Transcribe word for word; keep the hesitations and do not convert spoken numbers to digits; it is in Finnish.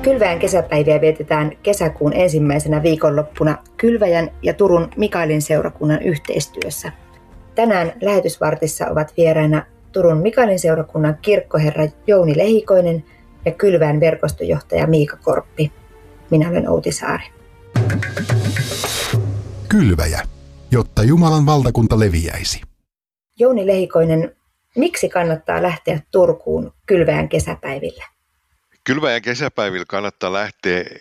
Kylväjän kesäpäiviä vietetään kesäkuun ensimmäisenä viikonloppuna Kylväjän ja Turun Mikaelin seurakunnan yhteistyössä. Tänään lähetysvartissa ovat vieraina Turun Mikaelin seurakunnan kirkkoherra Jouni Lehikoinen ja Kylväjän verkostojohtaja Miika Korppi. Minä olen Outi Saari. Kylväjä, jotta Jumalan valtakunta leviäisi. Jouni Lehikoinen, miksi kannattaa lähteä Turkuun Kylväjän kesäpäivillä? Kylväjän kesäpäivillä kannattaa lähteä